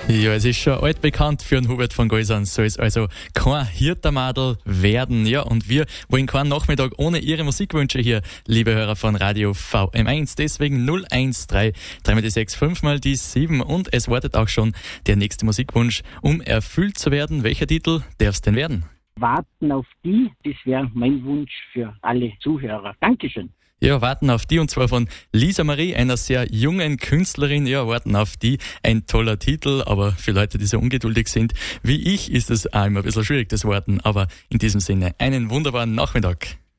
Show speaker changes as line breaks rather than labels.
Ja, es ist schon altbekannt für den Hubert von Geusern, soll es also kein Hirtermadel werden. Ja, und wir wollen keinen Nachmittag ohne Ihre Musikwünsche hier, liebe Hörer von Radio VM1. Deswegen 013 3 die 6, 5 mal die 7. Und es wartet auch schon der nächste Musikwunsch, um erfüllt zu werden. Welcher Titel darf es denn werden?
Warten auf die, das wäre mein Wunsch für alle Zuhörer. Dankeschön.
Ja, warten auf die, und zwar von Lisa Marie, einer sehr jungen Künstlerin. Ja, warten auf die, ein toller Titel, aber für Leute, die so ungeduldig sind wie ich, ist es auch immer ein bisschen schwierig, das Warten. Aber in diesem Sinne, einen wunderbaren Nachmittag.